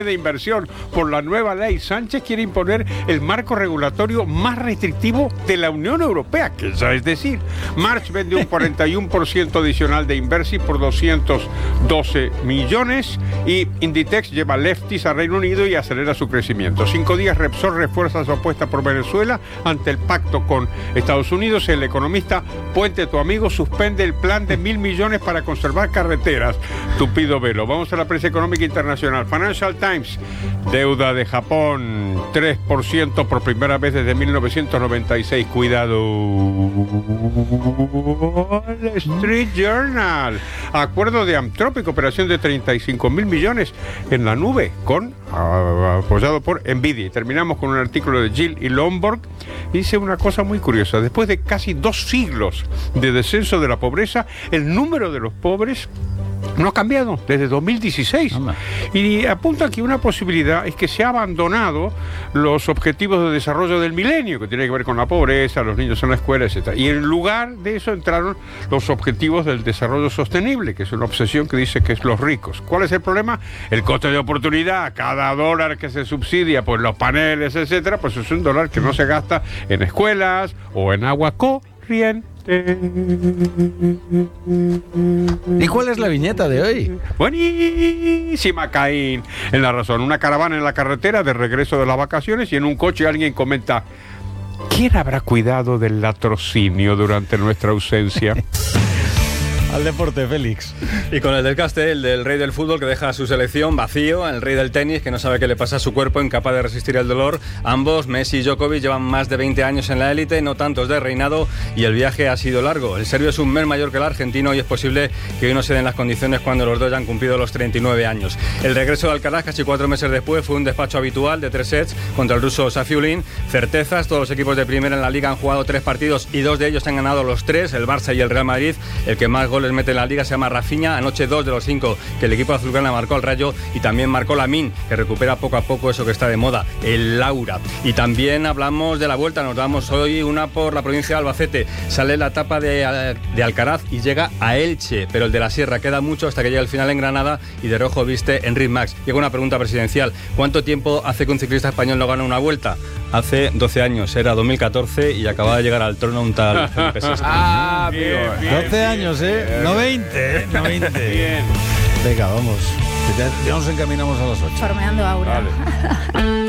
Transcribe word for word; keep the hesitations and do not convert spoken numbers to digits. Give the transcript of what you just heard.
de inversión por la nueva ley. Sánchez quiere imponer el marco regulatorio más restrictivo de la Unión Europea, que ya es decir, March vende un cuarenta y uno por ciento adicional de Inversi por doscientos doce millones y Inditex lleva Lefties a Reino Unido y acelera su crecimiento. Cinco días Repsol refuerza su apuesta por Venezuela ante el pacto con Estados Unidos. El economista Puente, tu amigo, suspende el plan de mil millones para conservar carreteras. Tupido velo. Vamos a la prensa económica internacional. Financial Times. Deuda de Japón, tres por ciento por primera vez desde mil novecientos noventa y seis. Cuidado. Wall Street Journal. Acuerdo de Anthropic, operación de treinta y cinco mil millones en la nube, con uh, apoyado por Nvidia. Y terminamos con un artículo de Gill y Lombard. Dice una cosa muy curiosa. Después de casi dos siglos de descenso de la pobreza, el número de los pobres no ha cambiado desde dos mil dieciséis. Anda. Y apunta que una posibilidad es que se ha abandonado los objetivos de desarrollo del milenio, que tiene que ver con la pobreza, los niños en la escuela, etcétera. Y en lugar de eso entraron los objetivos del desarrollo sostenible, que es una obsesión que dice que es los ricos. ¿Cuál es el problema? El coste de oportunidad. Cada dólar que se subsidia, pues los paneles, etcétera, pues es un dólar que no se gasta en escuelas o en agua corriente. ¿Y cuál es la viñeta de hoy? Buenísima, Caín. En La Razón, una caravana en la carretera de regreso de las vacaciones y en un coche alguien comenta: ¿quién habrá cuidado del latrocinio durante nuestra ausencia? Al deporte, Félix. Y con el del Castel, el del rey del fútbol que deja a su selección vacío, el rey del tenis que no sabe qué le pasa a su cuerpo, incapaz de resistir el dolor. Ambos, Messi y Djokovic, llevan más de veinte años en la élite, no tantos de reinado, y el viaje ha sido largo. El serbio es un mes mayor que el argentino y es posible que hoy no se den las condiciones cuando los dos ya han cumplido los treinta y nueve años. El regreso de Alcaraz, casi cuatro meses después, fue un despacho habitual de tres sets contra el ruso Safiullin. Certezas, todos los equipos de primera en la liga han jugado tres partidos y dos de ellos han ganado los tres, el Barça y el Real Madrid. El que más goles les mete en la liga se llama Rafinha. Anoche dos de los cinco que el equipo azulgrana marcó al Rayo, y también marcó Lamine, que recupera poco a poco eso que está de moda, el Laura. Y también hablamos de la vuelta, nos damos hoy una por la provincia de Albacete. Sale la etapa de, de Alcaraz y llega a Elche, pero el de la Sierra queda mucho hasta que llega el final en Granada y de rojo viste Enric Max. Llega una pregunta presidencial: ¿cuánto tiempo hace que un ciclista español no gana una vuelta? Hace doce años, era dos mil catorce y acaba de llegar al trono un tal Felipe sexto. Ah, bien, bien, doce años, ¿eh? Bien. No veinte, ¿eh? No veinte. Bien. Venga, vamos. Ya nos encaminamos a las ocho. Formeando aura. Vale.